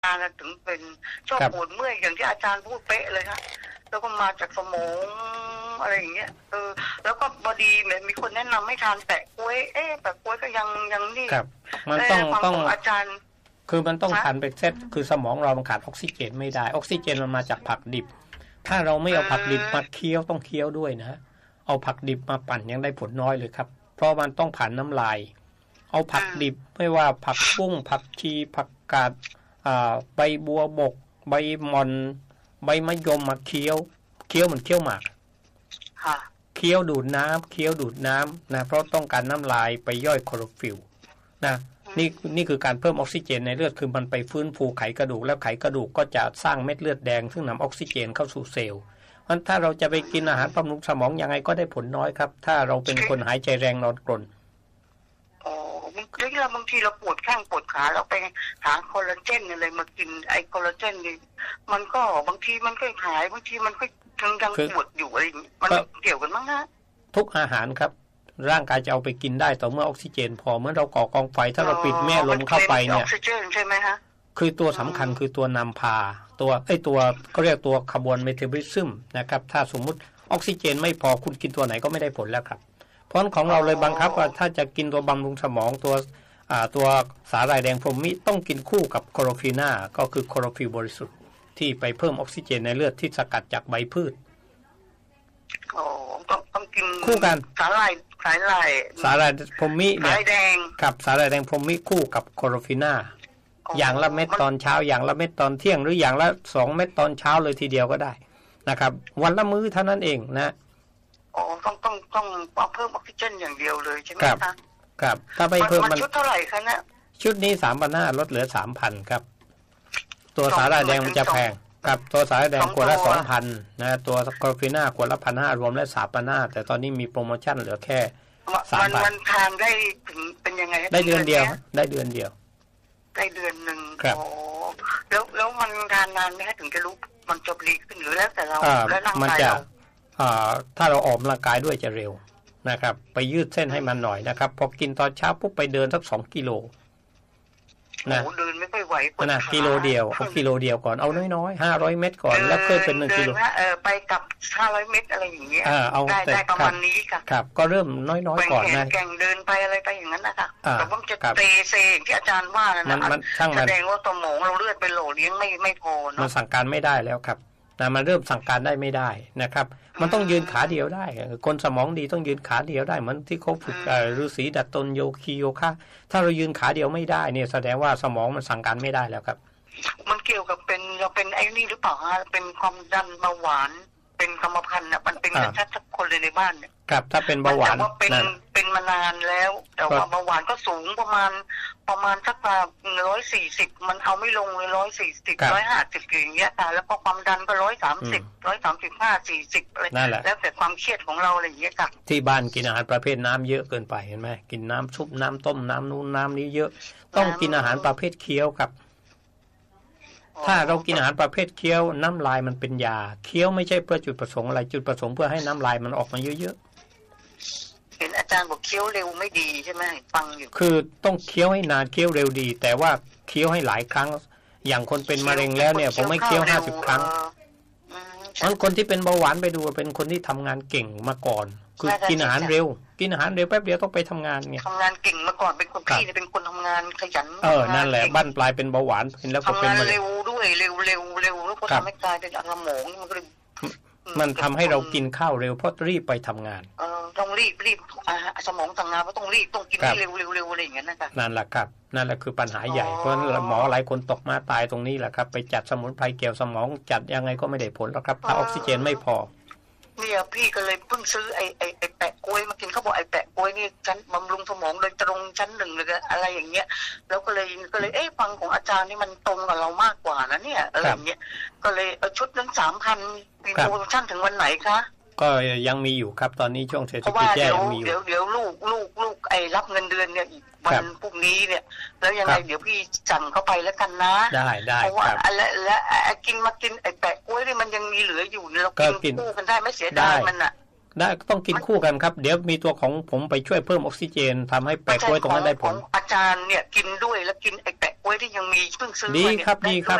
ารย์ถึงเป็นชอบปวดเมื่อยอย่างที่อาจารย์พูดเป๊ะเลยครับแล้วก็มาจากสมองอะไรอย่างเงี้ยแล้วก็พอดีมีคนแนะนำให้ทานแปะกล้วยแปะกล้วยก็ยังนี่ครับมันต้องอาจารย์คือมันต้องทานไปเซตคือสมองเรามันขาดออกซิเจนไม่ได้ออกซิเจนมันมาจากผักดิบถ้าเราไม่เอาผักดิบมาเคี้ยวต้องเคี้ยวด้วยนะเอาผักดิบมาปั่นยังได้ผลน้อยเลยครับเพราะมันต้องผ่านน้ำลายเอาผักดิบไม่ว่าผักบุ้งผักชีผักกาดใบบัวบกใบมอนใบมะยมมาเคี้ยวเหมือนเคี้ยวหมากเคี้ยวดูดน้ำนะเพราะต้องการน้ำลายไปย่อยคลอโรฟิลนะนี่คือการเพิ่มออกซิเจนในเลือดคือมันไปฟื้นฟูไขกระดูกแล้วไขกระดูกก็จะสร้างเม็ดเลือดแดงซึ่งนำออกซิเจนเข้าสู่เซลล์เพราะถ้าเราจะไปกินอาหารบำรุงสมองยังไงก็ได้ผลน้อยครับถ้าเราเป็นคนหายใจแรงนอนกรนบางทีเราปวดแข้งปวดขาเราไปหาคอลลาเจนอะไรมากินไอคอลลาเจนนี่มันก็บางทีมันก็หายบางทีมันก็ยังปวดอยู่อะไรมันเกี่ยวกันมั้งฮะทุกอาหารครับร่างกายจะเอาไปกินได้ต่อเมื่อออกซิเจนพอเมื่อเราก่อกองไฟถ้าเราปิดแม่ลมเข้าไปเนี่ยออกซิเจนใช่ไหมฮะคือตัวสำคัญคือตัวนำพาตัวก็เรียกตัวขบวนเมตาบอลิซึมนะครับถ้าสมมุติออกซิเจนไม่พอคุณกินตัวไหนก็ไม่ได้ผลแล้วครับเพราะของเราเลยบังคับว่าถ้าจะกินตัวบำรุงสมองตัวสาหร่ายแดงพรหมิต้องกินคู่กับคลอโรฟิน่าก็คือคลอโรฟิลบริสุทธิ์ที่ไปเพิ่มออกซิเจนในเลือดที่สกัดจากใบพืชต้องกินคู่กันสาหร่ายพรหมิเนี่ยกับสาหร่ายแดงพรหมิคู่กับคลอโรฟิน่าอย่างละเม็ดตอนเช้าอย่างละเม็ดตอนเที่ยงหรืออย่างละ2 เม็ดตอนเช้าเลยทีเดียวก็ได้นะครับวันละมื้อเท่านั้นเองนะต้องเพิ่มออกซิเจนอย่างเดียวเลยใช่ไหมคะครับถ้าไม่เพิ่มมันชุดเท่าไหร่คะเนี่ยชุดนี้ 3,500 ลดเหลือ 3,000 ครับตัวสาหร่ายแดงมันจะแพงครับตัวสาหร่ายแดงขวดละ 2,000 นะตัวคลอโรฟิน่าขวดละ 1,500 รวมแล้ว 3,500 แต่ตอนนี้มีโปรโมชั่นเหลือแค่ 3,000 มันทานได้ถึงเป็นยังไงได้เดือนเดียวได้เดือนเดียวได้เดือนนึงครับแล้วมันทานนานไหมคะถึงจะรู้มันจบดีขึ้นหรือแล้วแต่เราและร่างกายเราถ้าเราออกกำลังกายด้วยจะเร็วนะครับไปยืดเส้นให้มันหน่อยนะครับพอกินตอนเช้าปุ๊บไปเดินสัก2 กิโลนะเดินไม่ค่อยไหวนะกิโลเดียวเอากิโลเดียวก่อนเอาน้อยๆ500 เมตรก่อนแล้วค่อยเป็น1 กิโลไปกับ500 เมตรอะไรอย่างเงี้ยได้ประมาณนี้ครับก็เริ่มน้อยๆก่อนนะแข่งเดินไปอะไรไปอย่างนั้นนะคะแต่ว่าจะเซที่อาจารย์ว่านะแสดงว่าสมองเราเลือดไปโหล่เลี้ยงไม่พอเนาะมันสั่งการไม่ได้แล้วครับนะมันเริ่มสั่งการได้ไม่ได้นะครับมันต้องยืนขาเดียวได้คนสมองดีต้องยืนขาเดียวได้เหมือนที่เขาฝึกฤาษีดัดตนโยคะถ้าเรายืนขาเดียวไม่ได้เนี่ยแสดงว่าสมองมันสั่งการไม่ได้แล้วครับมันเกี่ยวกับเราเป็นไอ้นี่หรือเปล่าฮะเป็นความดันเบาหวานเป็นกรรมพันธุ์มันเป็นกันชัดทุกคนเลยในบ้านเนี่ยครับถ้าเป็นเบาหวานเป็นมานานแล้วแต่ว่าเบาหวานก็สูงประมาณสัก140มันเอาไม่ลงเลย140 150อย่างเงี้ยแล้วก็ความดันก็130 135 40อะไรแล้วแต่ความเครียดของเราอะไรอย่างเงี้ยค่ะที่บ้านกินอาหารประเภทน้ำเยอะเกินไปเห็นไหมกินน้ำซุปน้ำต้มน้ำนู้นน้ำนี้เยอะต้องกินอาหารประเภทเคี้ยวครับถ้าเรากินอาหารประเภทเคี้ยวน้ำลายมันเป็นยาเคี้ยวไม่ใช่เพื่อจุดประสงค์อะไรจุดประสงค์เพื่อให้น้ำลายมันออกมาเยอะๆเห็นอาจารย์บอกเคี้ยวเร็วไม่ดีใช่ไหมฟังอยู่คือต้องเคี้ยวให้นานเคี้ยวเร็วดีแต่ว่าเคี้ยวให้หลายครั้งอย่างคนเป็นมะเร็งแล้วเนี่ยผมไม่เคี้ยว50 ครั้งคนที่เป็นเบาหวานไปดูเป็นคนที่ทำงานเก่งมาก่อนคือกินอาหารเร็วแป๊บเดียวต้องไปทำงานไงทำงานเก่งมาก่อนเป็นคนพี่เป็นคนทำงานขยันนั่นแหละบั้นปลายเป็นเบาหวานเป็นแล้วก็เป็นเร็วด้วยเร็วแล้วก็ทำให้กลายเป็นอักขระหมองมันทำให้เรากินข้าวเร็วเพราะรีบไปทำงานต้องรีบสมองทำงานเพราะต้องรีบต้องกินให้เร็วอะไรอย่างนั้นนะคะนั่นแหละครับนั่นแหละคือปัญหาใหญ่เพราะหมอหลายคนตกมาตายตรงนี้แหละครับไปจัดสมุนไพรเกี่ยวสมองจัดยังไงก็ไม่ได้ผลหรอกครับถ้าออกซิเจนไม่พอเนี่ยพี่ก็เลยเพิ่งซื้อไอ้แปะกล้วยมากินเขาบอกไอ้แปะกล้วยนี่ชั้นบำรุงสมองโดยตรงชั้น 1เลยอะไรอย่างเงี้ยแล้วก็เลยฟังของอาจารย์นี่มันตรงกับเรามากกว่านะเนี่ยอย่างเงี้ยก็เลยชุดนั้น 3,000 มีโปรโมชั่นถึงวันไหนคะก็ยังมีอยู่ครับตอนนี้ช่วงเศรษฐกิจแย่ยังมีอยู่เดี๋ยวลูกไอ้รับเงินเดือนเนี่ยอีกวันพรุ่งนี้เนี่ยแล้วยังไงเดี๋ยวพี่สั่งเข้าไปแล้วกันนะได้เพราะว่าและกินไอ้แปะกล้วยนี่มันยังมีเหลืออยู่เรากินคู่กันได้ไม่เสียดายมันอ่ะได้ต้องกินคู่กันครับเดี๋ยวมีตัวของผมไปช่วยเพิ่มออกซิเจนทำให้แปะกล้วยตรงนั้นได้ผลอาจารย์เนี่ยกินด้วยแล้วกินไอ้แปะกล้วยที่ยังมีเพิ่งซื้อดีมาเนี่ยครับดีครับ